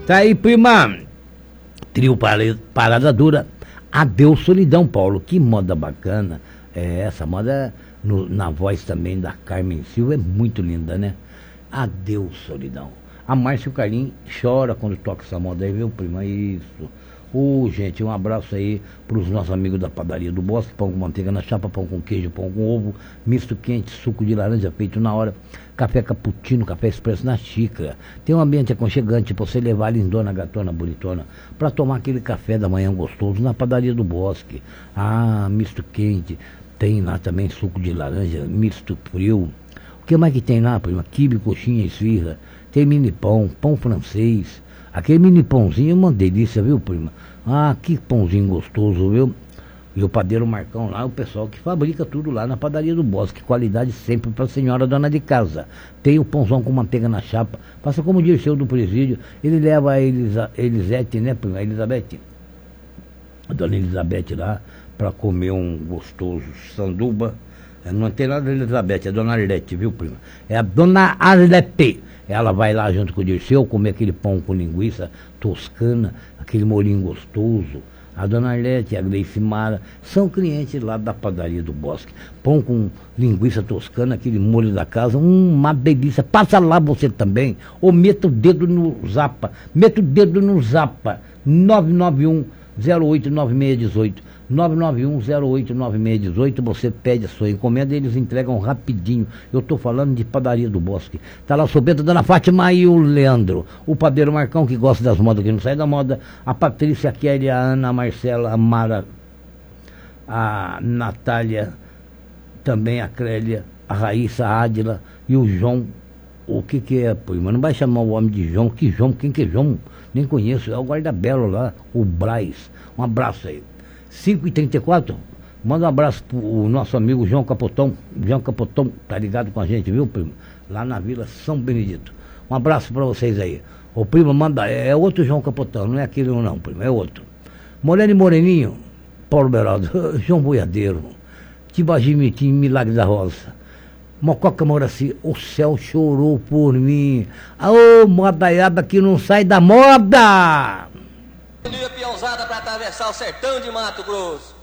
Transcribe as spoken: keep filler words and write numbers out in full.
Tá aí, prima. Trio Parada Dura. Adeus Solidão, Paulo. Que moda bacana. É, essa moda no, na voz também da Carmen Silva é muito linda, né? Adeus Solidão. A Márcia e o Carlinhos chora quando toca essa moda aí, viu, prima? Isso. Ô, oh, gente, um abraço aí pros nossos amigos da padaria do Bosque, pão com manteiga na chapa, pão com queijo, pão com ovo, misto quente, suco de laranja feito na hora, café cappuccino, café expresso na xícara. Tem um ambiente aconchegante pra você levar a lindona, gatona, bonitona, pra tomar aquele café da manhã gostoso na padaria do Bosque. Ah, misto quente, tem lá também suco de laranja, misto frio. O que mais que tem lá, prima? Quibe, coxinha, esfirra, tem mini pão, pão francês. Aquele mini pãozinho é uma delícia, viu, prima? Ah, que pãozinho gostoso, viu? E o padeiro Marcão lá, o pessoal que fabrica tudo lá na padaria do Bosque. Qualidade sempre para a senhora dona de casa. Tem o pãozão com manteiga na chapa. Faça como diz o seu do presídio. Ele leva a Elisa, Elisete, né, prima? A Elizabeth. A dona Elizabeth lá, para comer um gostoso sanduba. Não tem nada de Elizabeth, é a dona Arlete, viu, prima? É a dona Arlete. Ela vai lá junto com o Dirceu comer aquele pão com linguiça toscana, aquele molhinho gostoso. A dona Arlete e a Gleice Mara são clientes lá da padaria do Bosque. Pão com linguiça toscana, aquele molho da casa, hum, uma delícia. Passa lá você também, ou meta o dedo no Zapa. Meta o dedo no Zapa. nove nove um, zero oito nove seis um oito. nove nove um, zero oito nove seis um oito, você pede a sua encomenda e eles entregam rapidinho. Eu estou falando de padaria do Bosque. Tá lá o Sobeto, Dona Fátima e o Leandro. O padeiro Marcão, que gosta das modas, que não sai da moda. A Patrícia, a Kelly, a Ana, a Marcela, a Mara, a Natália, também a Clélia, a Raíssa, a Ádila e o João. O que que é, prima? Não vai chamar o homem de João. Que João? Quem que é João? Nem conheço. É o guarda-belo lá, o Braz. Um abraço aí. cinco e trinta e quatro, manda um abraço pro nosso amigo João Capotão. João Capotão, tá ligado com a gente, viu, primo? Lá na Vila São Benedito. Um abraço pra vocês aí. O primo manda, é outro João Capotão, não é aquele não, primo, é outro. Moreno e Moreninho, Paulo Beraldo, João Boiadeiro, Tibagimitim, Milagre da Roça, Mococa Moraci, o céu chorou por mim. Ô, modaiada que não sai da moda! Peãozada para atravessar o sertão de Mato Grosso.